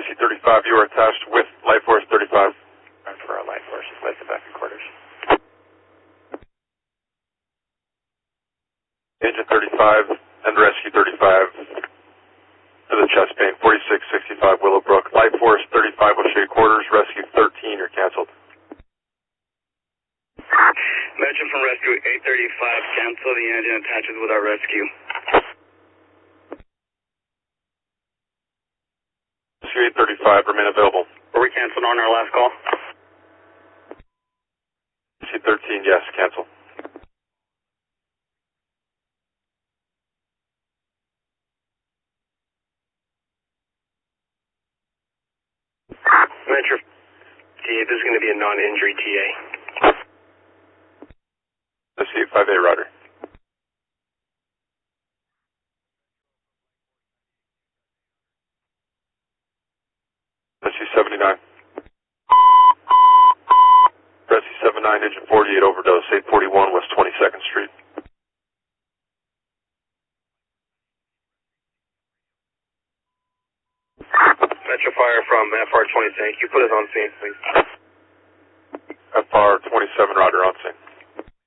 Rescue 35, you are attached with Life Force 35. For our Life Force, place it back in quarters. Engine 35 and Rescue 35 to the chest pain, 4665 Willowbrook. Life Force 35 will show you quarters, Rescue 13, you're canceled. Mention from Rescue 835, cancel the engine attaches with our rescue. Rescue 835, remain available. Were we canceled on our last call? Rescue 13, yes, cancel. Metro TA, this is going to be a non-injury TA. Rescue 5A, Roger. Rescue 79. Rescue 79, engine 48, overdose, 841 West 22nd Street. Metro Fire from FR 27, can you put us on scene, please? FR 27, Roger, on scene.